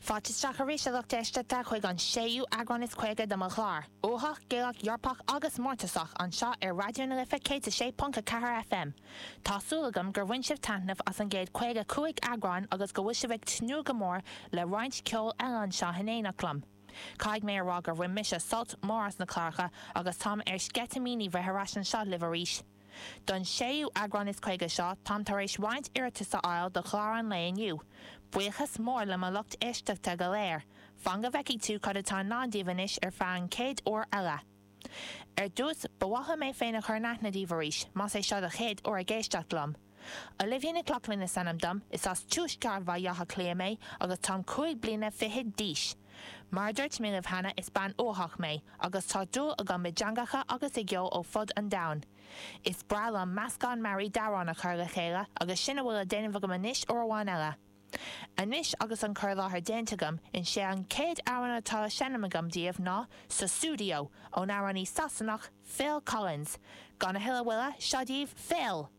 Fáisteach a rééis lecht éisteachta chuig an séú agran is chuige do mo chlár. Óthach, géach, Eorpach agus mórtasach an seo ar Radio na Lifa cé a 6.4 FM. Tásúlagam gur bhain sibh tanmh as an géad chuige cuaig agran agus go bhfuil sibh tnú go mór le roinnt ceol eile seo hinnéanachlam. Caig mé rá gur bhfuil mise sult móras na chláircha agus tám ar scetamíní bheit harráis an seo livaríis. Don séú agran is chuige seo tám tar éis roinnt iirita sa áil do chlár an léonniu. Buchas mór le má lucht éisteachta go léir. Fanga bheici tú cad atá nádíhanis ar fearn céad ó eile. Ar dús bhaithe mé féin a chuirneach na díomharíis, más é seo a chéad ó a géisteach lom. Olivia na Clochlin is sanam dom is as túis garmha jaha clia mé agus tám cuaig bliana fiche díis. Mar dúirt mé hana is ban óthach mé agus tá dú a go midjangacha agus I geo ó fud an dain. Is brala meascán marí darán a chur le chéile agus sinna bhfuil a déanamh go manis ó bháin eile. Anis agus an chur láthair déantagam in sé an céad áran atá senamagam díobh ná sa studio ón áraní sasanach Phil Collins. Gan na hiile bhfuile, Shadív Phil.